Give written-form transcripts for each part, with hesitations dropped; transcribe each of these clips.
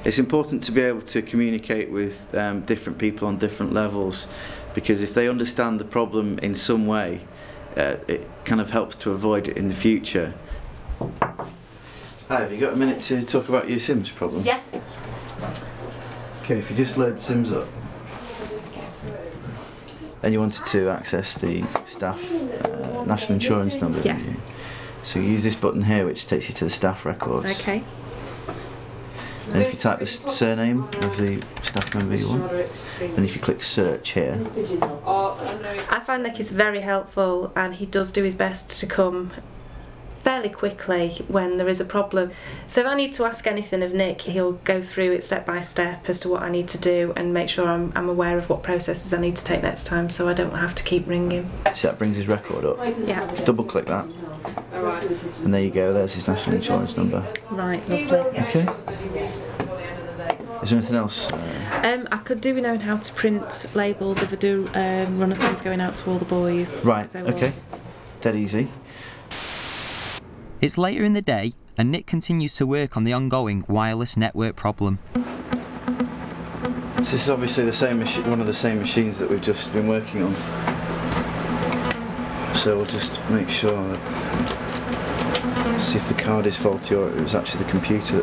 It's important to be able to communicate with different people on different levels, because if they understand the problem in some way, it kind of helps to avoid it in the future. Hi, have you got a minute to talk about your Sims problem? Yeah. Okay, if you just load Sims up, and you wanted to access the staff national insurance number, Yeah. didn't you? So you use this button here, which takes you to the staff records. Okay. And if you type the surname of the staff member you want, and if you click search here, I find Nick is very helpful, and he does do his best to come fairly quickly when there is a problem. So if I need to ask anything of Nick, he'll go through it step by step as to what I need to do and make sure I'm aware of what processes I need to take next time, so I don't have to keep ringing. so that brings his record up. Yeah. Double click that, and there you go, there's his national insurance number. Right, lovely. Okay. Is there anything else? I could do with knowing how to print labels if I do run of things going out to all the boys. Right, So, okay. Dead easy. It's later in the day and Nick continues to work on the ongoing wireless network problem. So this is obviously the same one of the same machines that we've just been working on. So we'll just make sure that, see if the card is faulty or it was actually the computer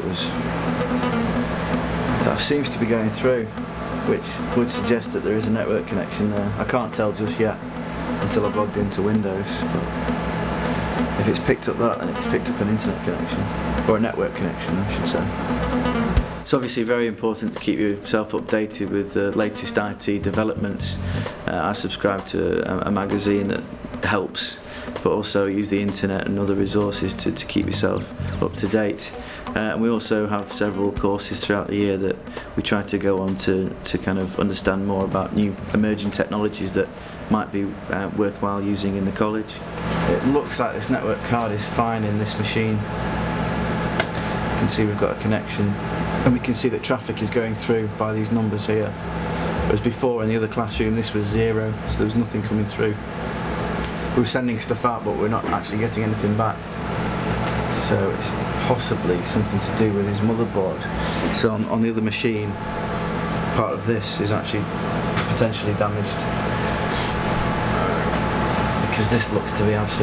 that seems to be going through, which would suggest that there is a network connection there. I can't tell just yet until I've logged into Windows, but if it's picked up that, then it's picked up an internet connection, or a network connection I should say. It's obviously very important to keep yourself updated with the latest IT developments. I subscribe to a magazine that helps, but also use the internet and other resources to keep yourself up to date. And we also have several courses throughout the year that we try to go on to kind of understand more about new emerging technologies that might be worthwhile using in the college. It looks like this network card is fine in this machine. You can see we've got a connection, and we can see that traffic is going through by these numbers here. Whereas before in the other classroom this was 0, so there was nothing coming through. We were sending stuff out, but we're not actually getting anything back. So it's possibly something to do with his motherboard. So on the other machine, part of this is actually potentially damaged, because this looks to be absolutely